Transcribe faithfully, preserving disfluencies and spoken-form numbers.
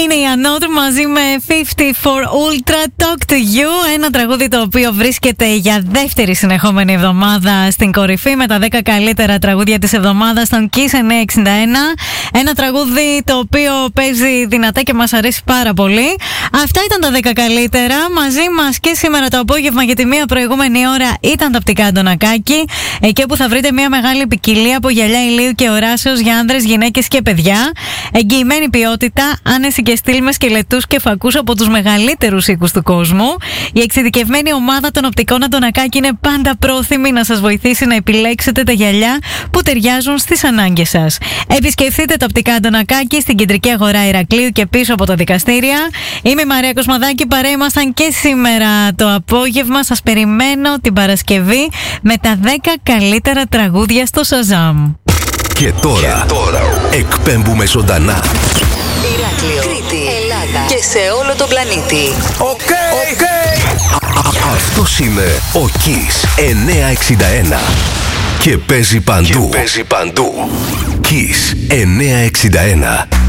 Είναι η Another μαζί με πενήντα φορ Ultra Talk to You. Ένα τραγούδι το οποίο βρίσκεται για δεύτερη συνεχόμενη εβδομάδα στην κορυφή με τα δέκα καλύτερα τραγούδια της εβδομάδας στον Kiss εννιακόσια εξήντα ένα. Ένα τραγούδι το οποίο παίζει δυνατά και μας αρέσει πάρα πολύ. Αυτά ήταν τα δέκα καλύτερα. Μαζί μας και σήμερα το απόγευμα για τη μία προηγούμενη ώρα ήταν τα οπτικά Αντωνακάκη. Εκεί που θα βρείτε μια μεγάλη ποικιλία από γυαλιά ηλίου και οράσεως για άνδρες, γυναίκες και παιδιά. Εγγυημένη ποιότητα, άνεση και στυλ με σκελετούς και φακούς από τους μεγαλύτερους οίκους του κόσμου. Η εξειδικευμένη ομάδα των οπτικών Αντωνακάκη είναι πάντα πρόθυμη να σας βοηθήσει να επιλέξετε τα γυαλιά που ταιριάζουν στις ανάγκες σας. Επισκεφτείτε τα οπτικά Αντωνακάκη στην κεντρική αγορά Ηρακλείου και πίσω από τα δικαστήρια. Είμαι η Μαρία Κοσμαδάκη, παρέα ήμασταν και σήμερα το απόγευμα. Σας περιμένω την Παρασκευή με τα δέκα καλύτερα τραγούδια στο Shazam. Και τώρα, και τώρα εκπέμπουμε ζωντανά Ηράκλειο, Κρήτη, Ελλάδα και σε όλο τον πλανήτη. Οκ, okay, okay. Αυτός είναι ο Kiss εννιακόσια εξήντα ένα και παίζει παντού. Και παίζει παντού. Kiss εννιακόσια εξήντα ένα.